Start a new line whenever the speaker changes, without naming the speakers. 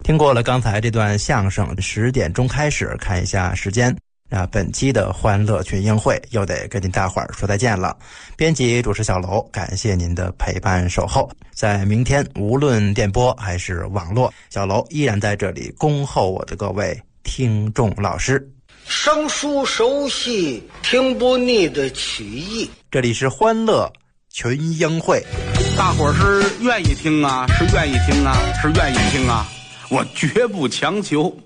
听过了刚才这段相声，10点钟开始，看一下时间。本期的欢乐群英会又得跟您大伙儿说再见了。编辑主持小楼，感谢您的陪伴守候。在明天，无论电波还是网络，小楼依然在这里恭候我的各位听众老师。
生疏熟悉，听不腻的曲艺。
这里是欢乐群英会，
大伙儿是愿意听啊，是愿意听啊，是愿意听啊，我绝不强求。